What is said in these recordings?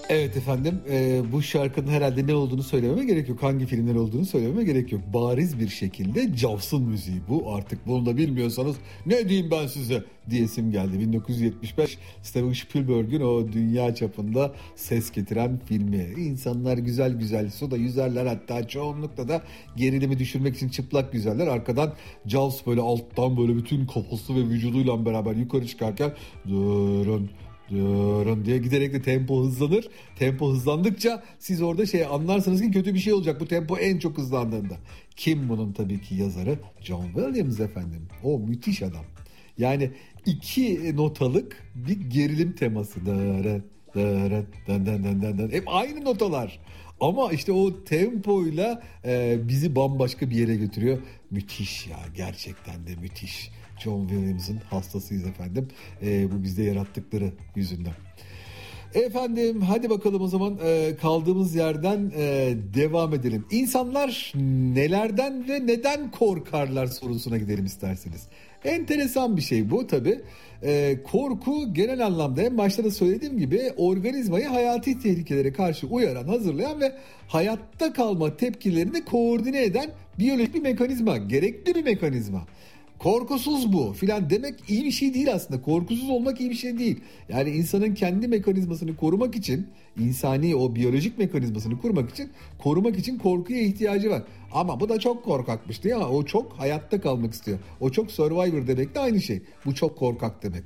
Evet efendim, bu şarkının herhalde ne olduğunu söylememe gerek yok. Hangi filmler olduğunu söylememe gerek yok. Bariz bir şekilde Jaws'ın müziği bu. Artık bunu da bilmiyorsanız ne diyeyim ben size diyesim geldi. 1975 Steven Spielberg'ün o dünya çapında ses getiren filmi. İnsanlar güzel güzel suda yüzerler, hatta çoğunlukla da gerilimi düşürmek için çıplak yüzerler. Arkadan Jaws böyle alttan böyle bütün kafası ve vücuduyla beraber yukarı çıkarken durun diye giderek de tempo hızlanır. Tempo hızlandıkça siz orada anlarsınız ki kötü bir şey olacak bu tempo en çok hızlandığında. Kim bunun tabii ki yazarı? John Williams efendim. O müthiş adam. Yani 2 notalık bir gerilim teması. Hep aynı notalar. Ama işte o tempoyla bizi bambaşka bir yere götürüyor. Müthiş ya, gerçekten de müthiş. John Williams'ın hastasıyız efendim. Bu bizde yarattıkları yüzünden. Efendim hadi bakalım o zaman kaldığımız yerden devam edelim. İnsanlar nelerden ve neden korkarlar sorusuna gidelim isterseniz. Enteresan bir şey bu tabii. Korku genel anlamda en başta da söylediğim gibi organizmayı hayati tehlikelere karşı uyaran, hazırlayan ve hayatta kalma tepkilerini koordine eden biyolojik bir mekanizma, gerekli bir mekanizma. Korkusuz bu filan demek iyi bir şey değil aslında. Korkusuz olmak iyi bir şey değil. Yani insanın kendi mekanizmasını korumak için, insani o biyolojik mekanizmasını korumak için korkuya ihtiyacı var. Ama bu da çok korkakmış diye, ama o çok hayatta kalmak istiyor. O çok survivor demek de aynı şey. Bu çok korkak demek.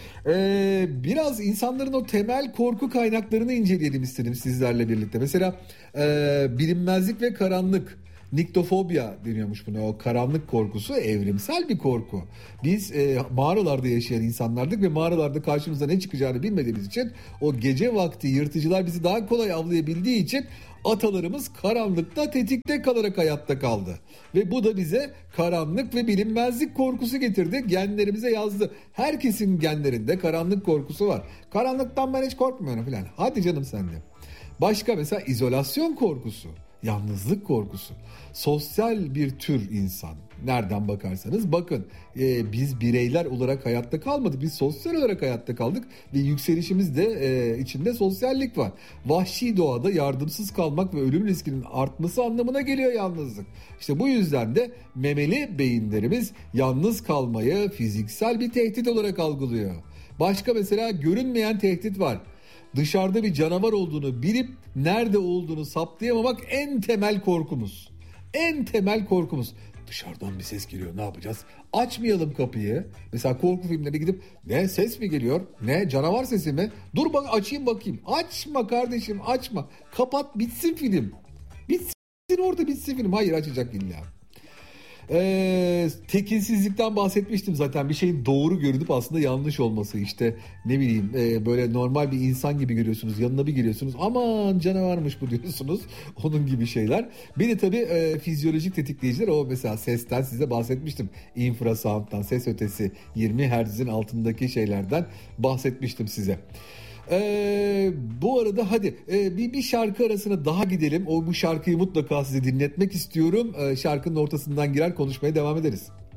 Biraz insanların o temel korku kaynaklarını inceleyelim istedim sizlerle birlikte. Mesela bilinmezlik ve karanlık. Niktofobia deniyormuş buna. O karanlık korkusu evrimsel bir korku. Biz mağaralarda yaşayan insanlardık ve mağaralarda karşımıza ne çıkacağını bilmediğimiz için o gece vakti yırtıcılar bizi daha kolay avlayabildiği için atalarımız karanlıkta tetikte kalarak hayatta kaldı. Ve bu da bize karanlık ve bilinmezlik korkusu getirdi. Genlerimize yazdı. Herkesin genlerinde karanlık korkusu var. Karanlıktan ben hiç korkmuyorum falan. Hadi canım sen de. Başka mesela izolasyon korkusu. Yalnızlık korkusu. Sosyal bir tür insan. Nereden bakarsanız bakın. Biz bireyler olarak hayatta kalmadık. Biz sosyal olarak hayatta kaldık. Ve yükselişimizde içinde sosyallik var. Vahşi doğada yardımsız kalmak ve ölüm riskinin artması anlamına geliyor yalnızlık. İşte bu yüzden de memeli beyinlerimiz yalnız kalmayı fiziksel bir tehdit olarak algılıyor. Başka mesela görünmeyen tehdit var. Dışarıda bir canavar olduğunu bilip nerede olduğunu saptayamamak en temel korkumuz. En temel korkumuz. Dışarıdan bir ses geliyor, ne yapacağız? Açmayalım kapıyı. Mesela korku filmlerine gidip ne ses mi geliyor? Ne canavar sesi mi? Dur bak açayım bakayım. Açma kardeşim, açma. Kapat bitsin film. Bitsin orada, bitsin film. Hayır, açacak illa. Tekinsizlikten bahsetmiştim zaten, bir şeyin doğru görünüp aslında yanlış olması, işte ne bileyim böyle normal bir insan gibi görüyorsunuz, yanına bir giriyorsunuz, aman canavarmış bu diyorsunuz, onun gibi şeyler. Bir de tabii fizyolojik tetikleyiciler, o mesela sesten size bahsetmiştim, infrasound'dan, ses ötesi 20 Hz'in altındaki şeylerden bahsetmiştim size. Bu arada hadi bir şarkı arasına daha gidelim. Bu şarkıyı mutlaka size dinletmek istiyorum. Şarkının ortasından girer konuşmaya devam ederiz.